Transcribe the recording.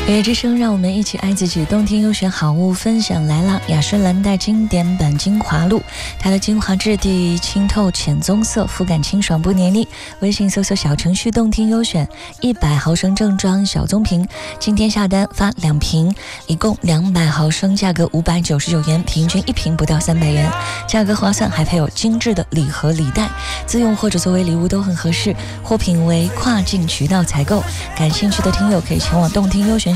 音乐之声，让我们一起爱自己。动听优选好物分享来了，雅诗兰黛经典版精华露，它的精华质地清透浅棕色，肤感清爽不黏腻。微信搜索小程序动听优选，100毫升正装小棕瓶，今天下单发2瓶，一共200毫升，价格599元，平均1瓶不到300元，价格划算，还配有精致的礼盒礼袋，自用或者作为礼物都很合适。货品为跨境渠道采购，感兴趣的听友可以前往动听优选